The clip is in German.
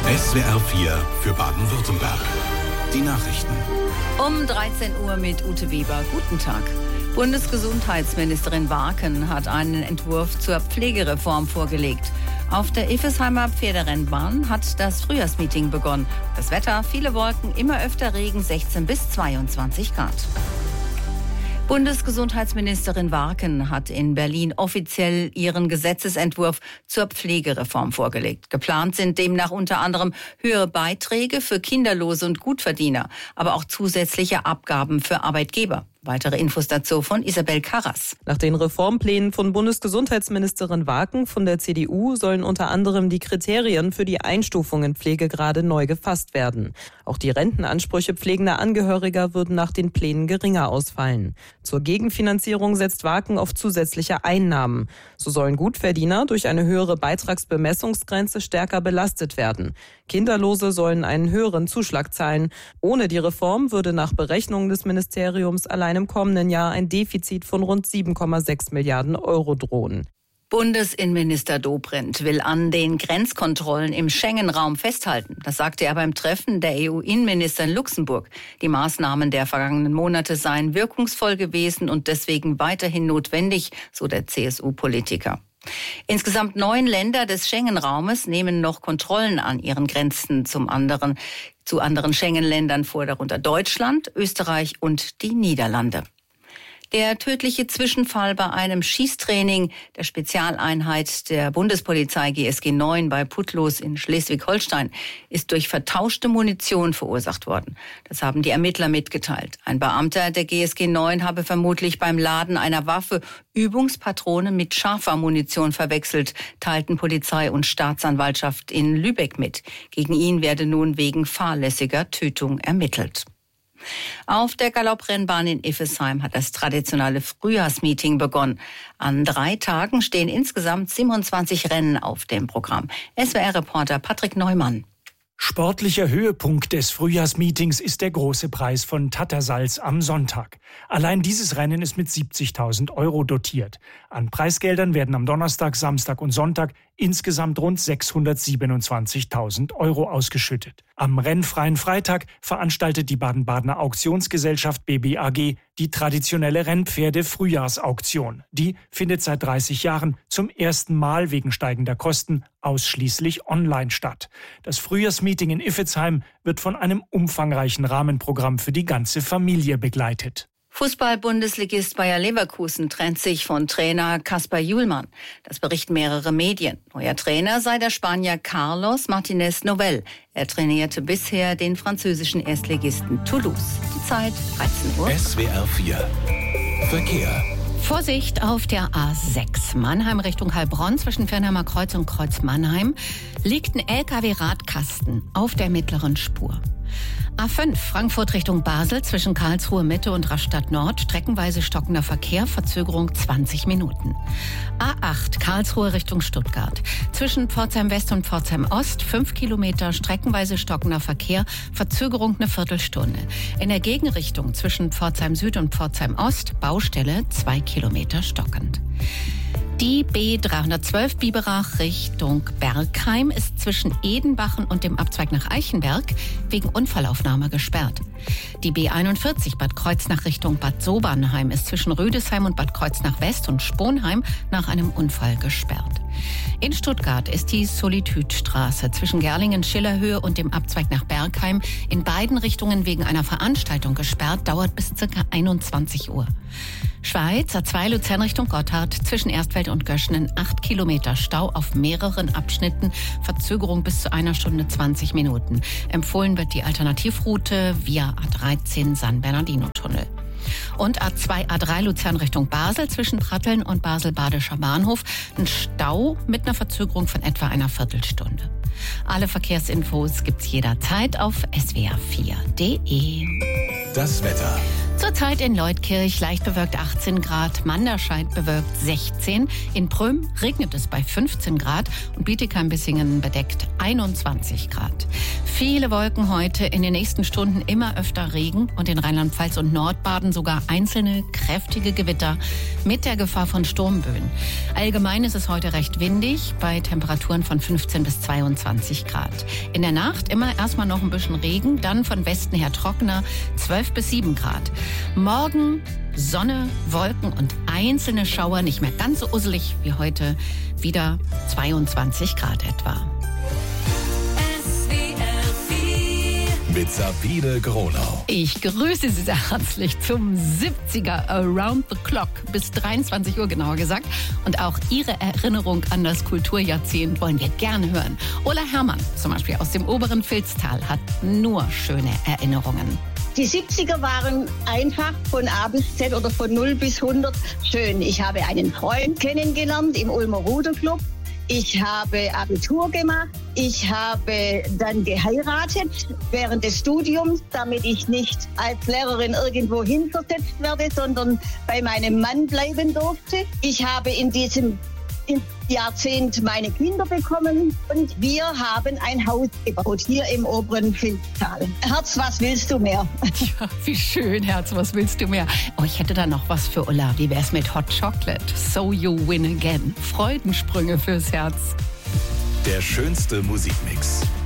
SWR 4 für Baden-Württemberg. Die Nachrichten. Um 13 Uhr mit Ute Weber. Guten Tag. Bundesgesundheitsministerin Warken hat einen Entwurf zur Pflegereform vorgelegt. Auf der Iffesheimer Pferderennbahn hat das Frühjahrsmeeting begonnen. Das Wetter, viele Wolken, immer öfter Regen, 16 bis 22 Grad. Bundesgesundheitsministerin Warken hat in Berlin offiziell ihren Gesetzesentwurf zur Pflegereform vorgelegt. Geplant sind demnach unter anderem höhere Beiträge für Kinderlose und Gutverdiener, aber auch zusätzliche Abgaben für Arbeitgeber. Weitere Infos dazu von Isabel Karras. Nach den Reformplänen von Bundesgesundheitsministerin Warken von der CDU sollen unter anderem die Kriterien für die Einstufung in Pflegegrade neu gefasst werden. Auch die Rentenansprüche pflegender Angehöriger würden nach den Plänen geringer ausfallen. Zur Gegenfinanzierung setzt Warken auf zusätzliche Einnahmen. So sollen Gutverdiener durch eine höhere Beitragsbemessungsgrenze stärker belastet werden. Kinderlose sollen einen höheren Zuschlag zahlen. Ohne die Reform würde nach Berechnungen des Ministeriums allein im kommenden Jahr ein Defizit von rund 7,6 Milliarden Euro drohen. Bundesinnenminister Dobrindt will an den Grenzkontrollen im Schengen-Raum festhalten. Das sagte er beim Treffen der EU-Innenminister in Luxemburg. Die Maßnahmen der vergangenen Monate seien wirkungsvoll gewesen und deswegen weiterhin notwendig, so der CSU-Politiker. Insgesamt 9 Länder des Schengen-Raumes nehmen noch Kontrollen an ihren Grenzen zu anderen Schengen-Ländern vor, darunter Deutschland, Österreich und die Niederlande. Der tödliche Zwischenfall bei einem Schießtraining der Spezialeinheit der Bundespolizei GSG 9 bei Putlos in Schleswig-Holstein ist durch vertauschte Munition verursacht worden. Das haben die Ermittler mitgeteilt. Ein Beamter der GSG 9 habe vermutlich beim Laden einer Waffe Übungspatronen mit scharfer Munition verwechselt, teilten Polizei und Staatsanwaltschaft in Lübeck mit. Gegen ihn werde nun wegen fahrlässiger Tötung ermittelt. Auf der Galopprennbahn in Iffesheim hat das traditionelle Frühjahrsmeeting begonnen. An 3 Tagen stehen insgesamt 27 Rennen auf dem Programm. SWR-Reporter Patrick Neumann. Sportlicher Höhepunkt des Frühjahrsmeetings ist der große Preis von Tattersall's am Sonntag. Allein dieses Rennen ist mit 70.000 Euro dotiert. An Preisgeldern werden am Donnerstag, Samstag und Sonntag insgesamt rund 627.000 Euro ausgeschüttet. Am rennfreien Freitag veranstaltet die Baden-Badener Auktionsgesellschaft BBAG die traditionelle Rennpferde-Frühjahrsauktion. Die findet seit 30 Jahren zum ersten Mal wegen steigender Kosten ausschließlich online statt. Das Frühjahrsmeeting in Iffezheim wird von einem umfangreichen Rahmenprogramm für die ganze Familie begleitet. Fußball-Bundesligist Bayer Leverkusen trennt sich von Trainer Kasper Hjulmand. Das berichten mehrere Medien. Neuer Trainer sei der Spanier Carlos Martínez Novell. Er trainierte bisher den französischen Erstligisten Toulouse. Die Zeit 13 Uhr. SWR 4 Verkehr. Vorsicht auf der A6 Mannheim Richtung Heilbronn zwischen Firnheimer Kreuz und Kreuz Mannheim liegt ein LKW-Radkasten auf der mittleren Spur. A5 Frankfurt Richtung Basel zwischen Karlsruhe Mitte und Rastatt Nord streckenweise stockender Verkehr, Verzögerung 20 Minuten. A8 Karlsruhe Richtung Stuttgart zwischen Pforzheim West und Pforzheim Ost 5 Kilometer streckenweise stockender Verkehr, Verzögerung eine Viertelstunde. In der Gegenrichtung zwischen Pforzheim Süd und Pforzheim Ost Baustelle 2 Kilometer stockend. Die B312 Biberach Richtung Bergheim ist zwischen Edenbachen und dem Abzweig nach Eichenberg wegen Unfallaufnahme gesperrt. Die B41 Bad Kreuznach Richtung Bad Sobernheim ist zwischen Rüdesheim und Bad Kreuznach West und Sponheim nach einem Unfall gesperrt. In Stuttgart ist die Solitüdstraße zwischen Gerlingen-Schillerhöhe und dem Abzweig nach Bergheim in beiden Richtungen wegen einer Veranstaltung gesperrt, dauert bis ca. 21 Uhr. Schweiz, A2 Luzern Richtung Gotthard, zwischen Erstfeld und Göschenen 8 Kilometer Stau auf mehreren Abschnitten, Verzögerung bis zu 1 Stunde 20 Minuten. Empfohlen wird die Alternativroute via A13 San Bernardino-Tunnel. Und A2, A3 Luzern Richtung Basel zwischen Pratteln und Basel-Badischer Bahnhof. Ein Stau mit einer Verzögerung von etwa einer Viertelstunde. Alle Verkehrsinfos gibt's jederzeit auf swr4.de. Das Wetter. Zurzeit in Leutkirch leicht bewölkt 18 Grad, Manderscheid bewölkt 16, in Prüm regnet es bei 15 Grad und Bietigheim-Bissingen bedeckt 21 Grad. Viele Wolken heute, in den nächsten Stunden immer öfter Regen und in Rheinland-Pfalz und Nordbaden sogar einzelne kräftige Gewitter mit der Gefahr von Sturmböen. Allgemein ist es heute recht windig bei Temperaturen von 15 bis 22 Grad. In der Nacht immer erstmal noch ein bisschen Regen, dann von Westen her trockener, 12 bis 7 Grad. Morgen Sonne, Wolken und einzelne Schauer, nicht mehr ganz so usselig wie heute, wieder 22 Grad etwa. Mit Sabine Gronau. Ich grüße Sie sehr herzlich zum 70er Around the Clock, bis 23 Uhr genauer gesagt. Und auch Ihre Erinnerung an das Kulturjahrzehnt wollen wir gerne hören. Ola Herrmann, zum Beispiel aus dem oberen Vilstal, hat nur schöne Erinnerungen. Die 70er waren einfach von A bis Z oder von 0 bis 100 schön. Ich habe einen Freund kennengelernt im Ulmer Ruderclub. Ich habe Abitur gemacht. Ich habe dann geheiratet während des Studiums, damit ich nicht als Lehrerin irgendwo hinversetzt werde, sondern bei meinem Mann bleiben durfte. Ich habe in diesem Jahrzehnt meine Kinder bekommen und wir haben ein Haus gebaut, hier im oberen Vilstal. Herz, was willst du mehr? Ja, wie schön, Herz, was willst du mehr? Oh, ich hätte da noch was für Ulla. Wie wär's mit Hot Chocolate? So you win again. Freudensprünge fürs Herz. Der schönste Musikmix.